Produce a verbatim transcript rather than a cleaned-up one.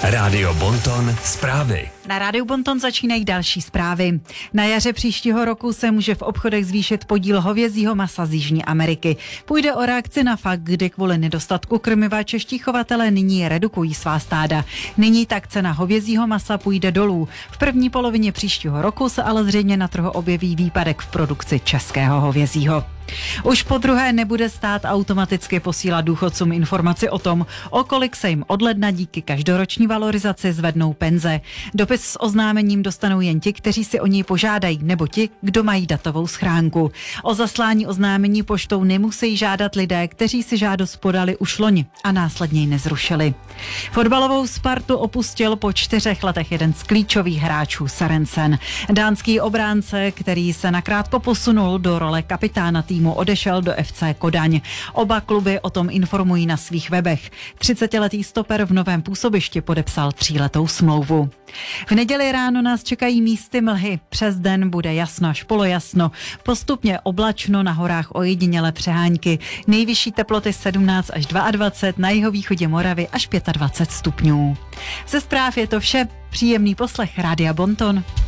Rádio Bonton zprávy. Na Rádiu Bonton začínají další zprávy. Na jaře příštího roku se může v obchodech zvýšit podíl hovězího masa z Jižní Ameriky. Půjde o reakci na fakt, kdy kvůli nedostatku krmiva čeští chovatelé nyní redukují svá stáda. Nyní tak cena hovězího masa půjde dolů. V první polovině příštího roku se ale zřejmě na trhu objeví výpadek v produkci českého hovězího. Už po druhé nebude stát automaticky posílat důchodcům informaci o tom, o kolik se jim od ledna díky každoroční valorizaci zvednou penze. Dopis s oznámením dostanou jen ti, kteří si o něj požádají, nebo ti, kdo mají datovou schránku. O zaslání oznámení poštou nemusí žádat lidé, kteří si žádost podali už loni a následně ji nezrušili. Fotbalovou Spartu opustil po čtyřech letech jeden z klíčových hráčů Sørensen. Dánský obránce, který se nakrátko posunul do role kapitána týmu, odešel do F C Kodaň. Oba kluby o tom informují na svých webech. třicetiletý stoper v novém působišti podepsal tříletou smlouvu. V neděli ráno nás čekají místy mlhy. Přes den bude jasno až polojasno. Postupně oblačno, na horách ojedinělé přehánky. Nejvyšší teploty sedmnáct až dvacet dva, na jihovýchodě Moravy až dvacet pět stupňů. Ze zpráv je to vše. Příjemný poslech Rádia Bonton.